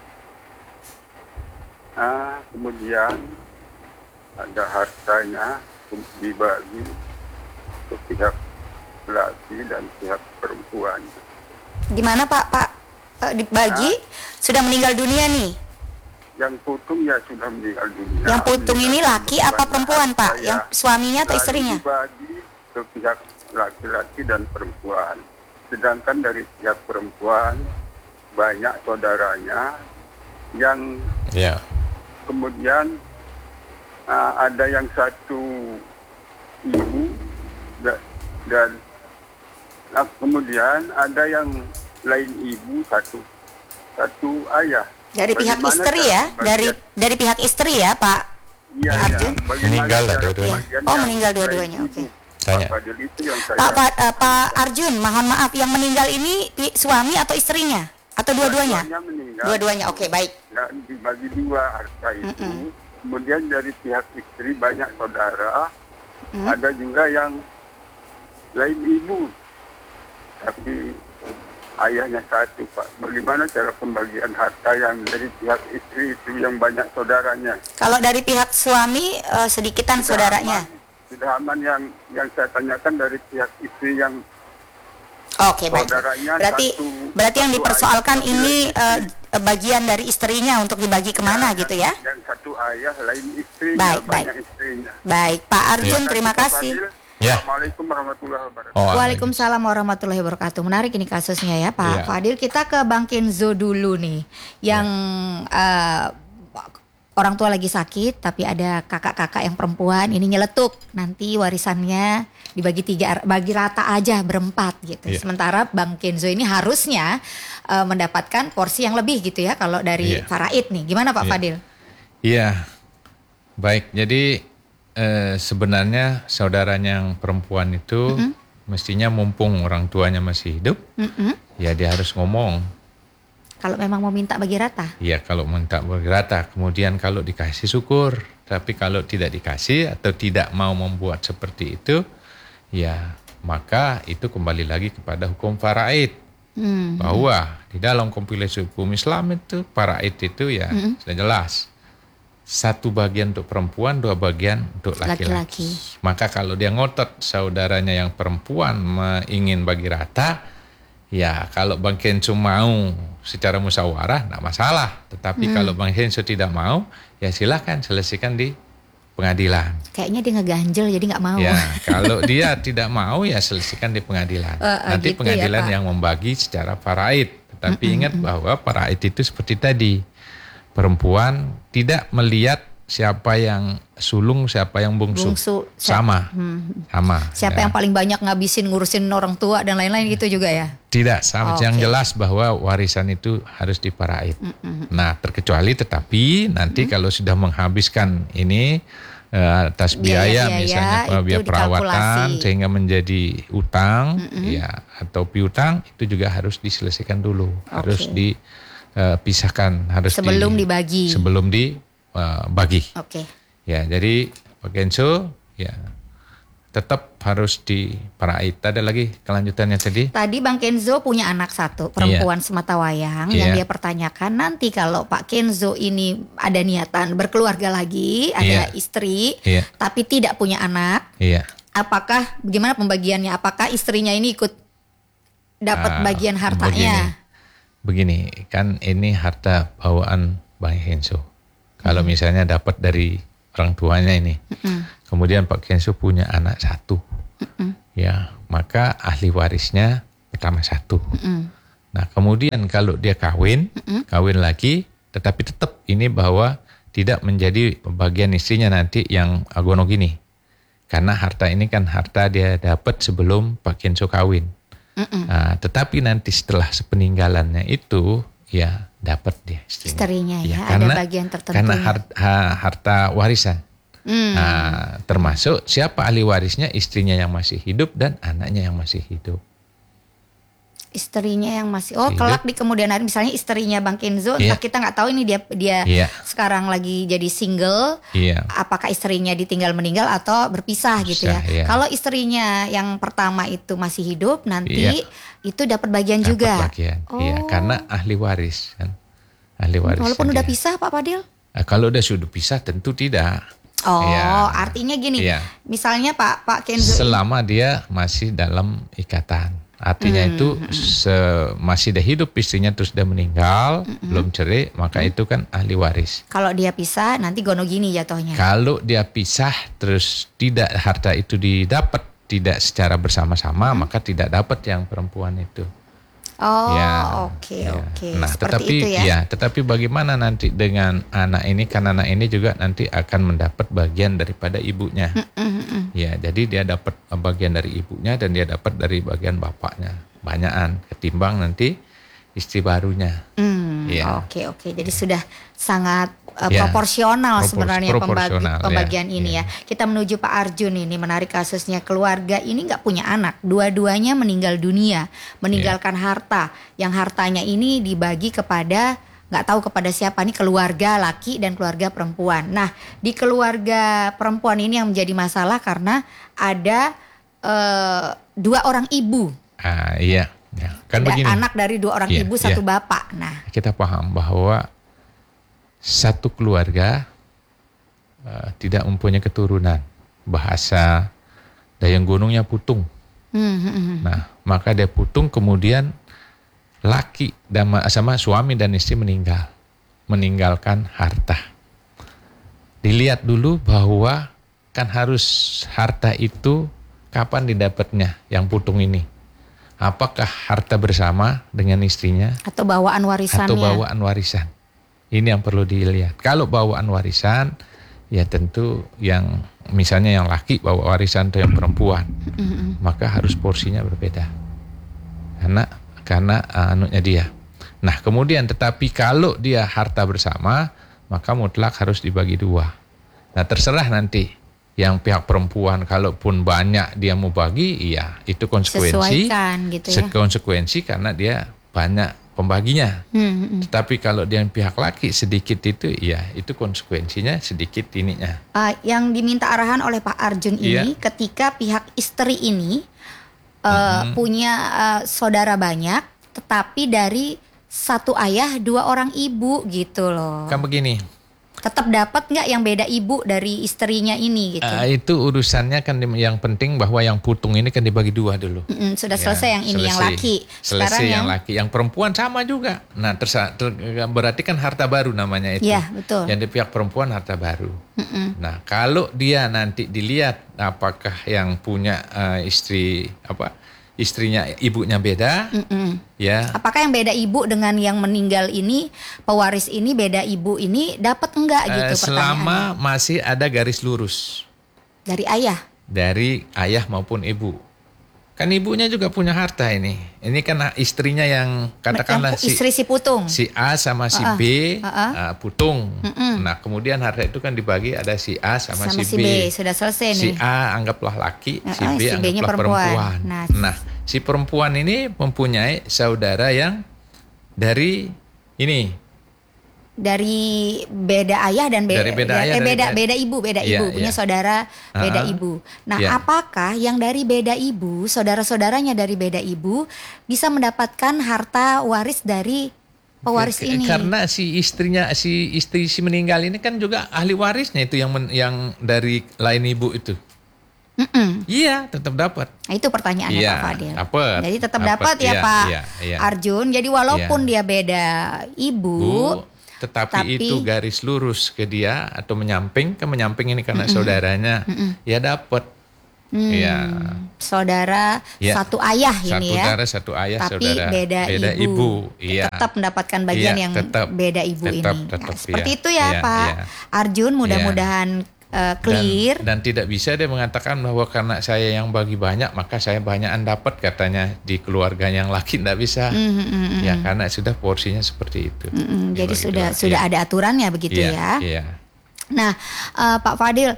Nah, kemudian ada hartanya dibagi ke pihak laki dan pihak perempuan. Gimana Pak? Pak eh, dibagi sudah meninggal dunia nih. Yang putung ya sudah meninggal dunia. Yang putung ini Meninggal laki apa perempuan Pak? saya. Yang suaminya atau Lalu istrinya? dibagi ke pihak laki-laki dan perempuan. Sedangkan dari pihak perempuan banyak saudaranya yang Ya. kemudian uh, ada yang satu ibu da- dan uh, kemudian ada yang lain ibu satu satu ayah. Dari pihak Bagaimana istri cara ya? pembagian? dari dari pihak istri ya Pak? Iya, Pak iya. Arjun? Bagaimana Meninggal lah cara dua-duanya. pembagian Oh, yang meninggal lain dua-duanya, ibu? oke. Tanya. Pak Fadil itu yang saya Pak, Pak, eh, Pak Arjun, mohon maaf, yang meninggal ini pi- suami atau istrinya? Atau dua-duanya? Dua-duanya meninggal. Dua-duanya, oke baik. Dan dibagi dua harta itu. Mm-mm. Kemudian dari pihak istri banyak saudara, Mm. ada juga yang lain ibu, tapi ayahnya satu, Pak. Bagaimana cara pembagian harta yang dari pihak istri itu yang banyak saudaranya? Kalau dari pihak suami eh, sedikitan Sudah saudaranya. aman. Sudah aman yang yang saya tanyakan dari pihak istri yang Oke baik. saudaranya Berarti satu- berarti yang satu dipersoalkan ayah, ini satu eh, bagian dari istrinya untuk dibagi kemana yang- gitu ya? Yang satu ayah lain istrinya, Baik, banyak baik. istrinya. Baik, Pak Arjun, Terima terima kasih, Pak kasih. Fadil. Ya. Assalamualaikum warahmatullahi wabarakatuh. Oh, Waalaikumsalam warahmatullahi wabarakatuh. Menarik ini kasusnya ya Pak Iya. Fadil. Kita ke Bang Kenzo dulu nih. Yang eh, orang tua lagi sakit tapi ada kakak-kakak yang perempuan ini nyeletuk. Nanti warisannya dibagi tiga, bagi rata aja berempat gitu. Iya. Sementara Bang Kenzo ini harusnya eh, mendapatkan porsi yang lebih gitu ya kalau dari Iya. faraid nih. Gimana Pak Iya. Fadil? Iya, baik. Jadi eh, sebenarnya saudaranya yang perempuan itu Mm-mm. mestinya mumpung orang tuanya masih hidup, Mm-mm. ya dia harus ngomong. Kalau memang mau minta bagi rata. Ya kalau minta bergerata, kemudian kalau dikasih syukur, tapi kalau tidak dikasih atau tidak mau membuat seperti itu, ya maka itu kembali lagi kepada hukum faraid. Hmm. Bahwa di dalam kompilasi hukum Islam itu faraid itu ya Mm-mm. sudah jelas. Satu bagian untuk perempuan, dua bagian untuk laki-laki. Laki-laki. Maka kalau dia ngotot saudaranya yang perempuan me- ingin bagi rata, ya kalau Bang Kenzo mau secara musyawarah tidak masalah. Tetapi Hmm. kalau Bang Kenzo tidak mau, ya silahkan selesaikan di pengadilan. Kayaknya dia ngeganjel jadi nggak mau. Ya kalau dia tidak mau ya selesaikan di pengadilan. Eh, eh, Nanti gitu pengadilan ya, Pak. yang membagi secara faraid. Tetapi ingat bahwa faraid itu seperti tadi. Perempuan tidak melihat siapa yang sulung, siapa yang bungsu. Bungsu, siap- sama. Hmm. Sama. Siapa ya. yang paling banyak ngabisin ngurusin orang tua dan lain-lain gitu juga ya? Tidak, sama. Oke. Yang jelas bahwa warisan itu harus diparaid. Nah, terkecuali tetapi nanti kalau sudah menghabiskan ini eh, atas biaya, Biaya-biaya misalnya itu biaya perawatan dikalkulasi. sehingga menjadi utang, ya atau piutang itu juga harus diselesaikan dulu, harus dipisahkan, harus Sebelum di- dibagi. sebelum dibagi. Oke. Ya, jadi Pak Kenzo, ya tetap harus diparaid. Ada lagi kelanjutannya tadi? Tadi Bang Kenzo punya anak satu, perempuan sematawayang, yang Iya. dia pertanyakan nanti kalau Pak Kenzo ini ada niatan berkeluarga lagi, ada Iya. istri, Iya. tapi tidak punya anak, Iya. apakah bagaimana pembagiannya? Apakah istrinya ini ikut dapat Ah, bagian hartanya? Begini, begini, kan ini harta bawaan Bang Kenzo. Kalau misalnya dapat dari orang tuanya ini, Mm-mm. kemudian Pak Kenzo punya anak satu, Mm-mm. ya maka ahli warisnya pertama satu. Mm-mm. Nah kemudian kalau dia kawin, Mm-mm. kawin lagi, tetapi tetap ini bahwa tidak menjadi bagian istrinya nanti yang agono gini. Karena harta ini kan harta dia dapat sebelum Pak Kenzo kawin. Mm-mm. Nah, tetapi nanti setelah sepeninggalannya itu ya dapat dia istrinya. Istrinya ya, ada karena, bagian tertentunya. Karena harta, harta warisan. Hmm. Nah, termasuk siapa ahli warisnya, istrinya yang masih hidup dan anaknya yang masih hidup. Istrinya yang masih oh Hidup. kelak di kemudian hari misalnya istrinya Bang Kenzo, Iya. entah kita nggak tahu ini dia dia Iya. sekarang lagi jadi single, Iya. apakah istrinya ditinggal meninggal atau berpisah gitu ya. Berpisah, iya. Kalau istrinya yang pertama itu masih hidup, nanti Iya. itu dapat bagian Dapat juga. bagian. Oh. Iya, karena ahli waris kan. Ahli waris. Walaupun udah pisah Pak Fadil. Nah, kalau udah sudah pisah tentu tidak. Oh, Iya. artinya gini. Iya. Misalnya Pak Pak Kenzo Selama dia masih dalam ikatan. Artinya Hmm, itu se- masih ada hidup istrinya terus dia meninggal, belum cerai, maka itu kan ahli waris. kalau dia pisah nanti gono gini jatuhnya. Kalau dia pisah terus tidak harta itu didapat tidak secara bersama-sama, maka tidak dapat yang perempuan itu. Oh, Ya, oke ya. oke. Nah, Seperti tetapi itu ya. tetapi bagaimana nanti dengan anak ini? Kan anak ini juga nanti akan mendapat bagian daripada ibunya. Mm-mm. Ya, jadi dia dapat bagian dari ibunya dan dia dapat dari bagian bapaknya. Banyakan ketimbang nanti istri barunya. Hmm, Iya. Oke oke, jadi sudah sangat uh, Ya, proporsional propor- sebenarnya pembagi, proporsional, ya, pembagian ini ya. ya. Kita menuju Pak Arjun ini, menarik kasusnya keluarga ini nggak punya anak, dua-duanya meninggal dunia, meninggalkan harta, yang hartanya ini dibagi kepada nggak tahu kepada siapa nih, keluarga laki dan keluarga perempuan. Nah di keluarga perempuan ini yang menjadi masalah karena ada uh, dua orang ibu. Ah, iya. Ya, kan Ada begini. anak dari dua orang Iya, ibu satu iya. bapak. Nah, Kita paham bahwa satu keluarga uh, tidak mempunyai keturunan. Bahasa Dayang Gunungnya putung. hmm, hmm, hmm. Nah, maka dia putung kemudian laki dan sama suami dan istri meninggal. Meninggalkan harta. Dilihat dulu bahwa kan harus harta itu kapan didapatnya yang putung ini? Apakah harta bersama dengan istrinya? Atau bawaan warisannya? Atau bawaan warisan? Ini yang perlu dilihat. Kalau bawaan warisan, ya tentu yang misalnya yang laki bawa warisan atau yang perempuan, mm-hmm. maka harus porsinya berbeda. Karena karena uh, anunya dia. Nah kemudian tetapi kalau dia harta bersama, maka mutlak harus dibagi dua. Nah terserah nanti yang pihak perempuan, kalaupun banyak dia mau bagi, iya itu konsekuensi. Sesuaikan gitu ya. Konsekuensi karena dia banyak pembaginya. Hmm, hmm. Tetapi kalau dia yang pihak laki sedikit itu, ya itu konsekuensinya sedikit ininya. Uh, yang diminta arahan oleh Pak Arjun ini, yeah. ketika pihak istri ini uh, hmm. punya uh, saudara banyak, tetapi dari satu ayah dua orang ibu gitu loh. Kan begini. Tetap dapat nggak yang beda ibu dari istrinya ini gitu? Uh, itu urusannya kan yang penting bahwa yang putung ini kan dibagi dua dulu. Mm-mm, sudah ya, selesai yang ini selesai. yang laki. Sekarang selesai yang, yang laki, yang perempuan sama juga. Nah tersa, ter, berarti kan harta baru namanya itu. Iya betul. Yang di pihak perempuan harta baru. Mm-mm. Nah kalau dia nanti dilihat apakah yang punya uh, istri apa? Istrinya ibunya beda, Mm-mm. ya. Apakah yang beda ibu dengan yang meninggal ini, pewaris ini beda ibu ini dapat enggak gitu? Uh, selama masih ada garis lurus dari ayah, dari ayah maupun ibu. Kan ibunya juga punya harta ini. Ini kan istrinya yang katakanlah yang istri si, si putung, si A sama si uh-uh. B uh-uh. Uh, putung. Mm-mm. Nah kemudian harta itu kan dibagi ada si A sama, sama si, si B. B. Sudah selesai si nih. Si A anggaplah laki, uh-uh, si B si anggaplah perempuan. perempuan. Nah. nah si perempuan ini mempunyai saudara yang dari ini. Dari beda ayah dan beda, dari beda, ya, ayah, eh, beda, dari, beda ibu, beda iya, ibu punya iya. saudara beda uh-huh. ibu. Nah, yeah. apakah yang dari beda ibu, saudara-saudaranya dari beda ibu bisa mendapatkan harta waris dari pewaris K- ini? Karena si istrinya, si istri si meninggal ini kan juga ahli warisnya itu yang men, yang dari lain ibu itu. Mm-mm. Iya, tetap dapat. Nah, itu pertanyaannya iya, Pak Fadil. Dapet, Jadi tetap dapet, dapat ya iya, Pak iya, iya. Arjun. Jadi walaupun iya. dia beda ibu, Bu, tetapi tapi, itu garis lurus ke dia atau menyamping ke menyamping ini karena mm-mm. saudaranya, mm-mm. ya dapat. Hmm, ya. Saudara ya. satu ayah satu ini ya. Saudara satu ayah, tapi saudara beda, beda ibu. ibu. Iya. Tetap mendapatkan bagian iya, yang tetap, beda ibu tetap, ini. Tetap, nah, seperti iya. itu ya iya, Pak iya. Arjun. Mudah-mudahan uh, clear. Dan, dan tidak bisa dia mengatakan bahwa karena saya yang bagi banyak maka saya banyakan dapat katanya di keluarga yang laki, tidak bisa. Mm-hmm. Ya karena sudah porsinya seperti itu. Mm-hmm. Jadi sudah dua. sudah iya. ada aturannya begitu iya, ya. Iya. Nah uh, Pak Fadil,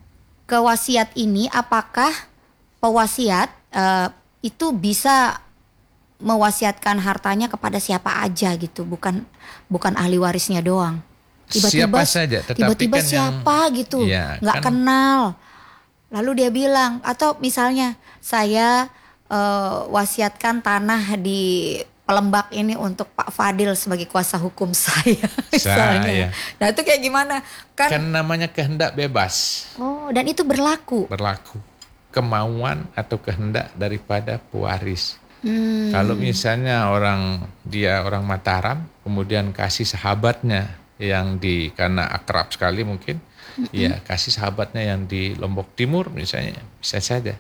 kewasiat ini apakah pewasiat uh, itu bisa mewasiatkan hartanya kepada siapa aja gitu, bukan bukan ahli warisnya doang. Tiba-tiba, siapa saja, tetapi tiba-tiba kan siapa yang, gitu, ya, nggak kan, kenal. Lalu dia bilang, atau misalnya saya uh, wasiatkan tanah di Pelembak ini untuk Pak Fadil sebagai kuasa hukum saya, misalnya. Saya. Nah itu kayak gimana? Kan, kan namanya kehendak bebas. Oh, dan itu berlaku. Berlaku. Kemauan atau kehendak daripada pewaris. Hmm. Kalau misalnya orang dia orang Mataram, kemudian kasih sahabatnya yang di karena akrab sekali mungkin, mm-hmm. ya kasih sahabatnya yang di Lombok Timur misalnya, bisa saja.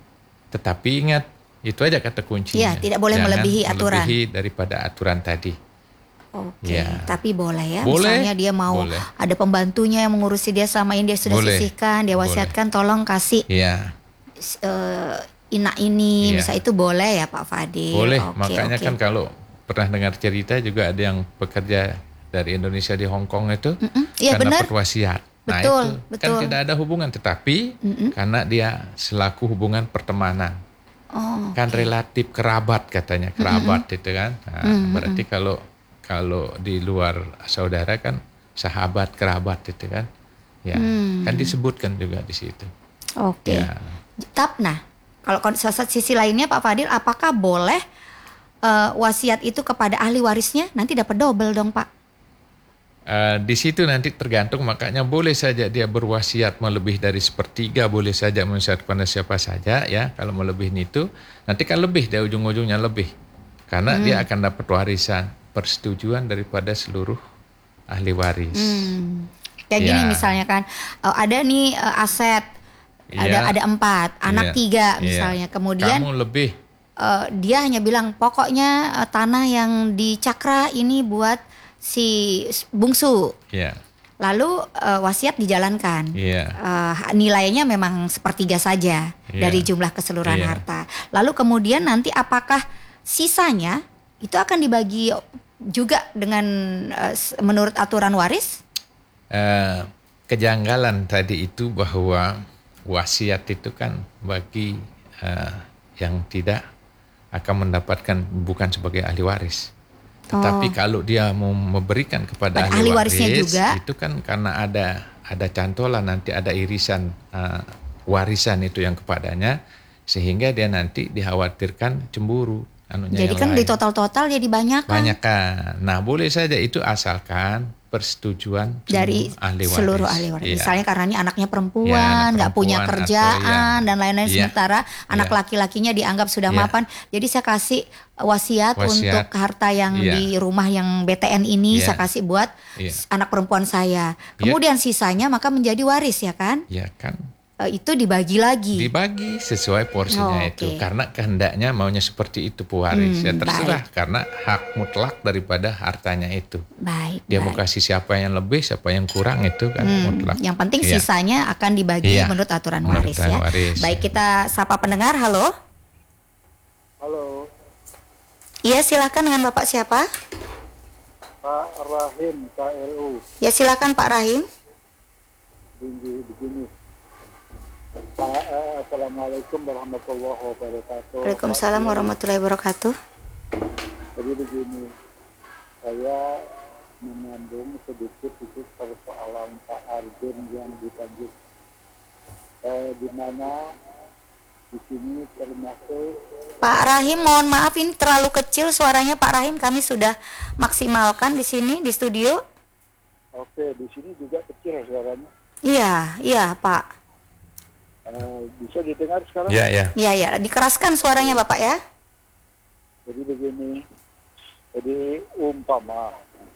Tetapi ingat, itu aja kata kuncinya. Ya, tidak boleh Jangan melebihi aturan. Melebihi daripada aturan tadi. Oke, ya. Tapi boleh ya. Boleh, misalnya dia mau boleh. ada pembantunya yang mengurusi dia selama ini dia sudah boleh. sisihkan, dia wasiatkan tolong kasih. Ya. Uh, ina ini, iya. misal itu boleh ya Pak Fadil. Boleh, oke, makanya oke. kan kalau pernah dengar cerita juga ada yang bekerja dari Indonesia di Hong Kong itu iya, karena benar. perwasiat. Nah betul, itu betul. kan tidak ada hubungan, tetapi Mm-mm. karena dia selaku hubungan pertemanan, oh, kan okay. relatif kerabat katanya, kerabat Mm-mm. itu kan. Nah, Mm-mm. berarti kalau kalau di luar saudara kan sahabat kerabat itu kan, ya mm. kan disebutkan juga di situ. Oke. Okay. Ya. Tap, nah, kalau sisi lainnya Pak Fadil, apakah boleh uh, wasiat itu kepada ahli warisnya? Nanti dapat double dong Pak. Uh, di situ nanti tergantung, makanya boleh saja dia berwasiat melebih dari sepertiga, boleh saja mewasiat kepada siapa saja ya. Kalau melebihin itu, nanti kan lebih, dia ujung-ujungnya lebih. Karena hmm. dia akan dapat warisan, persetujuan daripada seluruh ahli waris. Hmm. Kayak ya. gini misalnya kan, uh, ada nih uh, aset Iya. ada ada empat, anak Iya. tiga Iya. misalnya. Kemudian Kamu lebih. eh, dia hanya bilang pokoknya eh, tanah yang di Cakra ini buat si bungsu. Ya. Lalu eh, wasiat dijalankan. Iya. Eh, nilainya memang sepertiga saja Iya. dari jumlah keseluruhan Iya. harta. Lalu kemudian nanti apakah sisanya itu akan dibagi juga dengan eh, s- menurut aturan waris? Eh, kejanggalan tadi itu bahwa wasiat itu kan bagi eh, yang tidak akan mendapatkan bukan sebagai ahli waris. Tetapi Oh. kalau dia mau memberikan kepada Pada ahli, ahli warisnya waris juga? itu kan karena ada ada cantolan, nanti ada irisan eh, warisan itu yang kepadanya, sehingga dia nanti dikhawatirkan cemburu anunya Jadi yang kan lain. di total-total jadi banyak kan? Banyak kan. Nah, boleh saja itu asalkan persetujuan Dari seluruh ahli waris. seluruh ahli waris. Iya. Misalnya karena ini anaknya Ya, perempuan, anak nggak punya perempuan kerjaan atau ya. dan lain-lain, Iya. sementara anak Iya. laki-lakinya dianggap sudah Iya. mapan. Jadi saya kasih wasiat, Wasiat. untuk harta yang Iya. di rumah yang B T N ini Iya. saya kasih buat Iya. anak perempuan saya. Kemudian sisanya maka menjadi waris ya kan? Ya kan, Eh, itu dibagi lagi. dibagi sesuai porsinya Oh, itu. oke. Karena kehendaknya maunya seperti itu pewaris. Hmm, ya terserah, karena hak mutlak daripada hartanya itu. Baik. Dia mau baik. kasih siapa yang lebih, siapa yang kurang itu kan Hmm, mutlak. yang penting Iya. sisanya akan dibagi Iya. menurut aturan Menurut waris aturan ya. waris. Baik, kita sapa pendengar. Halo. Halo, Iya, silakan, dengan Bapak siapa? Pak Rahim, K L U, Ya silakan Pak Rahim. tinggi begini. Pak, eh, Assalamualaikum warahmatullahi wabarakatuh. Waalaikumsalam Pak, warahmatullahi wabarakatuh. Jadi begini, saya menyambung sedikit itu persoalan Pak Arjun yang ditanjung. Eh, di mana di sini termasuk Pak Rahim, mohon maaf ini terlalu kecil suaranya Pak Rahim. Kami sudah maksimalkan di sini di studio. oke, di sini juga kecil suaranya. Iya, iya Pak. Eh, bisa didengar sekarang? Ya, ya. Iya, ya, dikeraskan suaranya Bapak ya. Jadi begini, jadi umpama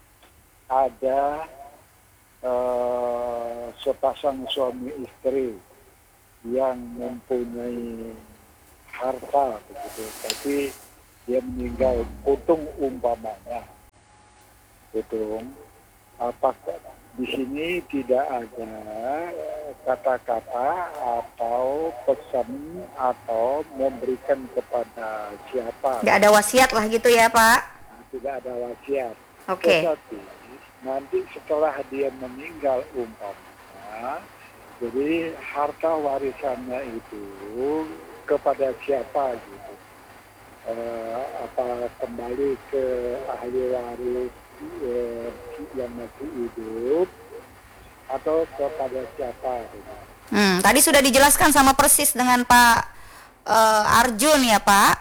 ada eh, sepasang suami istri yang mempunyai harta begitu, tapi dia meninggal, untung umpamanya, untung, apakah di sini tidak ada eh, kata-kata atau pesan atau memberikan kepada siapa? Nggak ada wasiat lah gitu ya Pak. Tidak ada wasiat. Oke. Tetapi nanti setelah dia meninggal umpamanya, jadi harta warisannya itu kepada siapa gitu? Eh, apa kembali ke ahli waris eh, yang masih hidup atau kepada siapa? Gitu? Hmm, tadi sudah dijelaskan sama persis dengan Pak eh, Arjun ya Pak.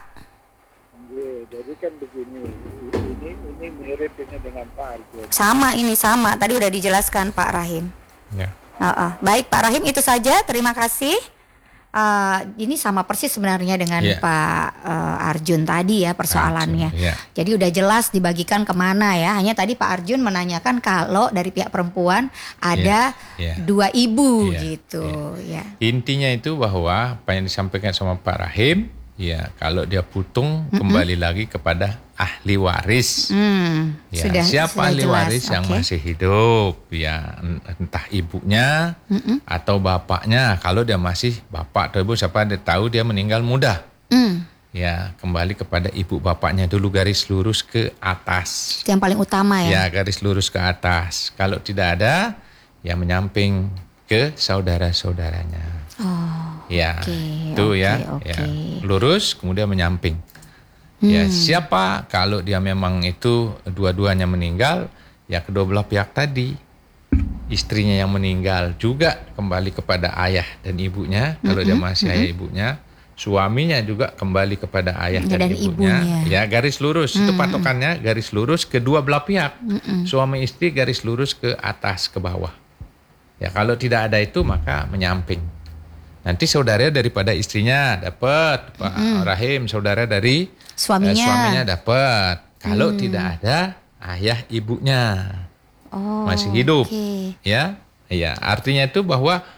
Iya, jadi kan begini, ini ini mirip ini dengan Pak Arjun. Sama ini sama. Tadi udah dijelaskan Pak Rahim. Ya. Heeh. Baik Pak Rahim, itu saja. Terima kasih. Eh, ini sama persis sebenarnya dengan Iya. Pak eh, Arjun tadi ya persoalannya. Arjun, iya. Jadi udah jelas dibagikan kemana ya. Hanya tadi Pak Arjun menanyakan kalau dari pihak perempuan ada Iya, iya. dua ibu Iya, gitu ya. Intinya itu bahwa apa yang disampaikan sama Pak Rahim, ya kalau dia putung kembali lagi kepada ahli waris. Hmm, Ya, sudah siapa sudah ahli jelas. waris yang Oke. masih hidup? Ya, entah ibunya atau bapaknya. Kalau dia masih bapak atau ibu, siapa dia tahu dia meninggal muda. Hmm, Ya, kembali kepada ibu bapaknya dulu, garis lurus ke atas. itu yang paling utama ya. Ya, garis lurus ke atas. Kalau tidak ada, ya menyamping ke saudara-saudaranya. Oh, Ya, oke, itu oke, ya, oke. ya, lurus kemudian menyamping. Ya, siapa kalau dia memang itu dua-duanya meninggal, ya kedua belah pihak tadi, istrinya yang meninggal juga kembali kepada ayah dan ibunya, kalau dia masih ayah ibunya, suaminya juga kembali kepada ayah dan, Dan ibunya. ibunya. Ya, garis lurus itu patokannya, garis lurus kedua belah pihak, suami istri garis lurus ke atas ke bawah. Ya, kalau tidak ada itu maka menyamping. Nanti saudara daripada istrinya dapat, Pak Rahim, saudara dari Suaminya. eh, suaminya dapat. Kalau tidak ada ayah ibunya Oh, masih hidup, oke. ya, ya. Artinya itu bahwa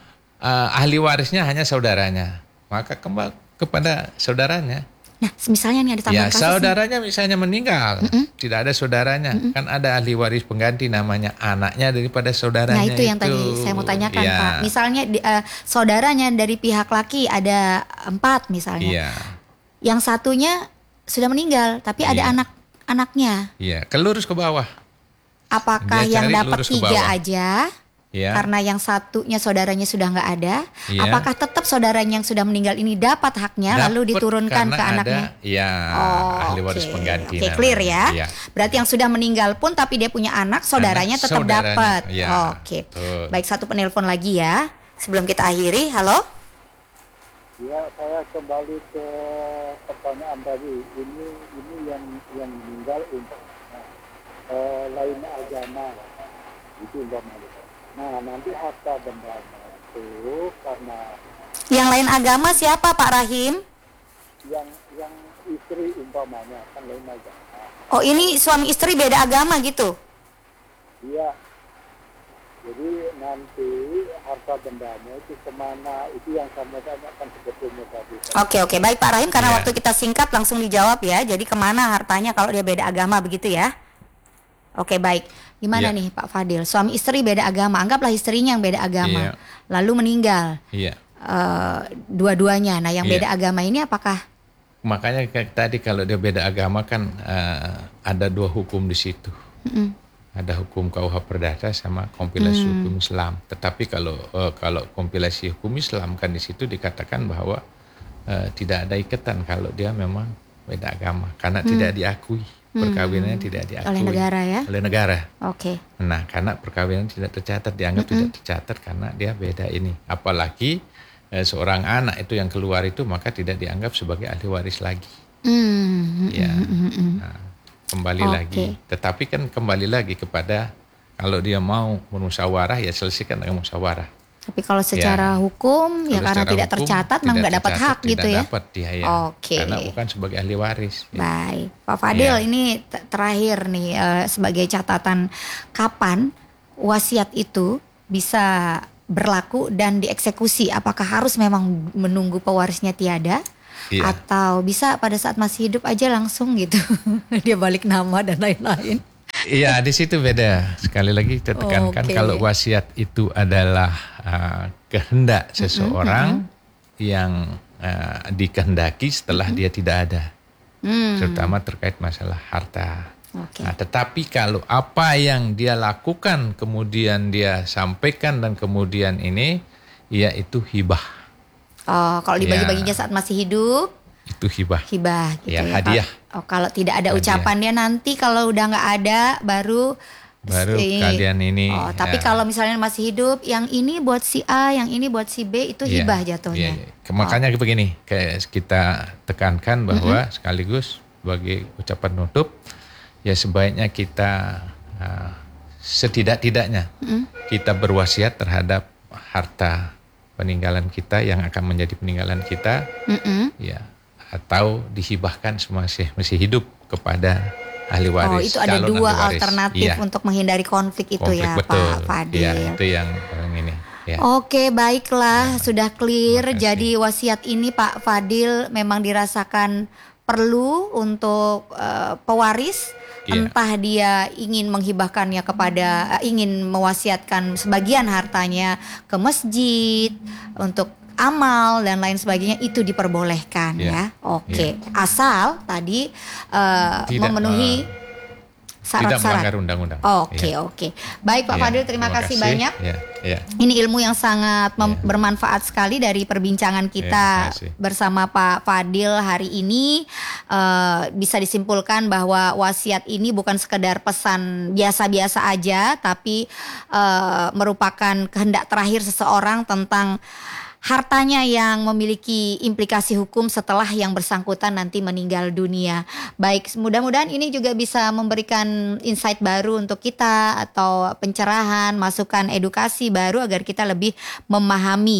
uh, ahli warisnya hanya saudaranya, maka kembali kepada saudaranya. Nah, misalnya nih ada Ya, tambahan kasus nih. saudaranya misalnya meninggal, Mm-mm. tidak ada saudaranya, Mm-mm. kan ada ahli waris pengganti namanya anaknya daripada saudaranya. Nah itu yang tadi saya mau tanyakan Ya. Pak. Misalnya di- eh, saudaranya dari pihak laki ada empat misalnya. Iya, Yang satunya sudah meninggal, tapi ada Iya. anak-anaknya. iya, kelurus ke bawah. Apakah Dia yang cari dapat lurus ke tiga bawah. aja? Ya. Karena yang satunya saudaranya sudah nggak ada. Iya. Apakah tetap saudaranya yang sudah meninggal ini dapat haknya lalu Dapet diturunkan karena ke ada, anaknya? Ya, Oh, ahli waris oke. pengganti. Oke, namanya. clear ya. Iya. Berarti yang sudah meninggal pun tapi dia punya anak, saudaranya Anak tetap saudaranya, dapat. iya, Oke. betul. Baik, satu penelpon lagi ya. Sebelum kita akhiri, halo. Ya, saya kembali ke pertanyaan tadi. Ini ini yang yang meninggal untuk eh, lain agama, itu umpamanya. Nah, nanti harta bendanya itu karena Yang lain agama siapa Pak Rahim? yang yang istri umpamanya kan lain agama. Oh, ini suami istri beda agama gitu. Iya. Jadi nanti harta bendanya itu kemana? Itu yang saya tanyakan sebetulnya tadi. Oke, oke. Baik Pak Rahim, karena Iya. waktu kita singkat langsung dijawab ya. Jadi kemana hartanya kalau dia beda agama begitu ya? Oke, baik. Gimana Iya. nih Pak Fadil? Suami istri beda agama. Anggaplah istrinya yang beda agama. Iya. Lalu meninggal. Iya. eh, dua-duanya. Nah, yang Iya. beda agama ini apakah? Makanya kayak tadi kalau dia beda agama kan eh, ada dua hukum di situ. Mm-mm. Ada hukum K U H Perdata sama kompilasi Hmm. hukum Islam. Tetapi kalau eh, kalau kompilasi hukum Islam kan di situ dikatakan bahwa eh, tidak ada ikatan kalau dia memang beda agama karena tidak diakui, perkawinannya tidak diakui Oleh negara ya? Oleh negara. Oke. Nah, karena perkawinan tidak tercatat, dianggap tidak tercatat karena dia beda ini. Apalagi eh, seorang anak itu yang keluar itu maka tidak dianggap sebagai ahli waris lagi. Hmm, Ya. mm, mm, mm. Nah, kembali Oke. lagi. Tetapi kan kembali lagi kepada kalau dia mau bermusyawarah ya selesaikan dengan musyawarah. Tapi kalau secara Ya. hukum ya Kalau karena secara tidak hukum, tercatat memang tidak nggak dapat tercatat, hak gitu tidak ya. dapat dia ya. Oke. Karena bukan sebagai ahli waris. Ya. Baik, Pak Fadil, Iya. ini t- terakhir nih eh, sebagai catatan, kapan wasiat itu bisa berlaku dan dieksekusi? Apakah harus memang menunggu pewarisnya tiada? Iya. Atau bisa pada saat masih hidup aja langsung gitu, dia balik nama dan lain-lain? Iya, di situ beda. Sekali lagi kita tekankan Oke. kalau wasiat itu adalah uh, kehendak seseorang yang uh, dikehendaki setelah dia tidak ada, Hmm, terutama terkait masalah harta. oke. Nah, tetapi kalau apa yang dia lakukan kemudian dia sampaikan dan kemudian ini, yaitu hibah, Oh, kalau Ya. dibagi-baginya saat masih hidup, itu hibah. hibah gitu Ya, ya. hadiah. Oh, kalau tidak ada Hadiah. ucapan dia nanti kalau udah nggak ada baru Baru si- kalian ini. Oh, tapi ya. kalau misalnya masih hidup, yang ini buat si A, yang ini buat si B, itu Iya, hibah jatuhnya. iya, iya. Makanya begini, kayak kita tekankan bahwa sekaligus sebagai ucapan nutup, ya sebaiknya kita uh, setidak-tidaknya kita berwasiat terhadap harta peninggalan kita yang akan menjadi peninggalan kita, Mm-mm. ya atau dihibahkan masih masih hidup kepada ahli waris. Oh, itu ada calon dua ahli waris. alternatif Iya, untuk menghindari konflik itu konflik, ya, betul. Pak Fadil. Iya, itu yang paling ini. Ya. Oke, baiklah, sudah clear. Terima kasih. Jadi wasiat ini Pak Fadil memang dirasakan perlu untuk eh, pewaris. Iya. Entah dia ingin menghibahkannya kepada, eh, ingin mewasiatkan sebagian hartanya ke masjid untuk amal dan lain sebagainya, itu diperbolehkan Iya. ya. Oke, asal tadi eh, Tidak, memenuhi eh, tidak syarat-syarat. melanggar undang-undang. Oke, Iya. oke. Baik Pak Iya, Fadil, terima, kasih, banyak. Ya, ya. Ini ilmu yang sangat mem- Iya. bermanfaat sekali dari perbincangan kita Iya, terima kasih. bersama Pak Fadil hari ini. Eh, bisa disimpulkan bahwa wasiat ini bukan sekedar pesan biasa-biasa aja, tapi eh, merupakan kehendak terakhir seseorang tentang hartanya yang memiliki implikasi hukum setelah yang bersangkutan nanti meninggal dunia. Baik, mudah-mudahan ini juga bisa memberikan insight baru untuk kita atau pencerahan, masukan edukasi baru agar kita lebih memahami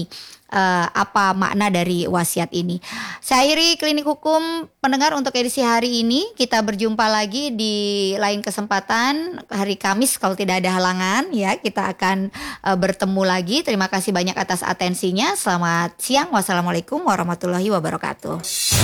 uh, apa makna dari wasiat ini. Saya akhiri Klinik Hukum pendengar untuk edisi hari ini. Kita berjumpa lagi di lain kesempatan hari Kamis kalau tidak ada halangan ya. Kita akan uh, bertemu lagi. Terima kasih banyak atas atensinya. Selamat siang. Wassalamualaikum warahmatullahi wabarakatuh.